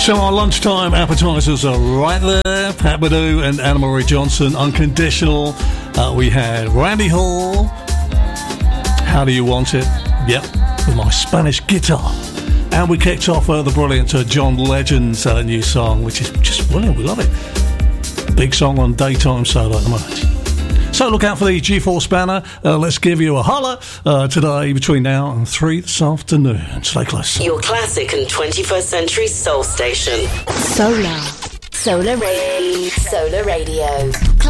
So our lunchtime appetizers are right there. Pat Badoo and Anna Marie Johnson, Unconditional. We had Randy Hall, How Do You Want It? Yep, with my Spanish guitar. And we kicked off the brilliant John Legend's new song, which is just brilliant. We love it. Big song on daytime solo at the moment. So look out for the G-Force banner. Let's give you a holler today between now and 3 this afternoon. Stay close. Your classic and 21st century soul station. Solar Radio.